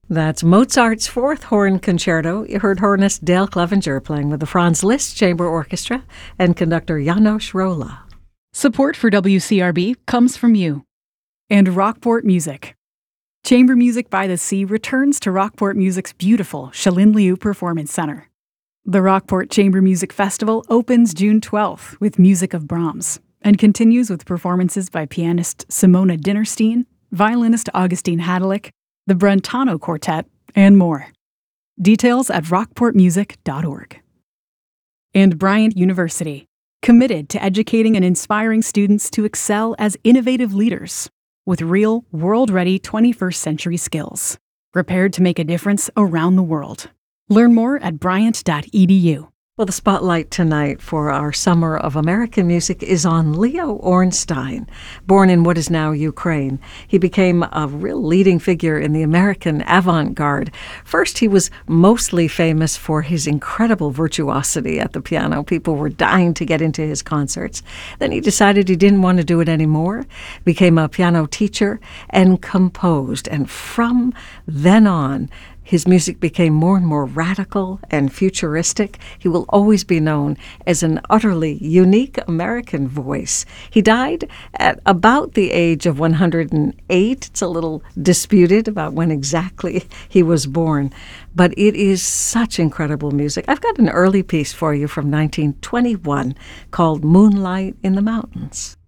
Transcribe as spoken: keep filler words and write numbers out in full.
That's Mozart's Fourth Horn Concerto. You heard hornist Dale Clevenger playing with the Franz Liszt Chamber Orchestra and conductor Janos Rolla. Support for W C R B comes from you and Rockport Music. Chamber Music by the Sea returns to Rockport Music's beautiful Shalin Liu Performance Center. The Rockport Chamber Music Festival opens June twelfth with music of Brahms and continues with performances by pianist Simona Dinnerstein, violinist Augustine Hadelick, the Brentano Quartet, and more. Details at rockport music dot org. And Bryant University, committed to educating and inspiring students to excel as innovative leaders with real, world-ready twenty-first century skills, prepared to make a difference around the world. Learn more at bryant dot e d u. Well, the spotlight tonight for our Summer of American Music is on Leo Ornstein. Born in what is now Ukraine, he became a real leading figure in the American avant-garde. First, he was mostly famous for his incredible virtuosity at the piano. People were dying to get into his concerts. Then he decided he didn't want to do it anymore, became a piano teacher, and composed. And from then on, his music became more and more radical and futuristic. He will always be known as an utterly unique American voice. He died at about the age of one hundred eight. It's a little disputed about when exactly he was born, but it is such incredible music. I've got an early piece for you from nineteen twenty-one called Moonlight in the Mountains.